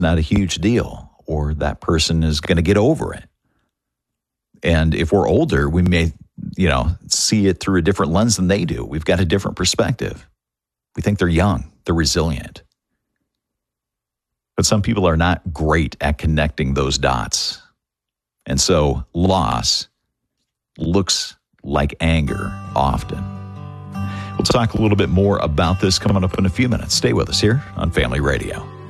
not a huge deal, or that person is going to get over it. And if we're older, we may, see it through a different lens than they do. We've got a different perspective. We think they're young, they're resilient. But some people are not great at connecting those dots. And so loss looks like anger often. We'll talk a little bit more about this coming up in a few minutes. Stay with us here on Family Radio.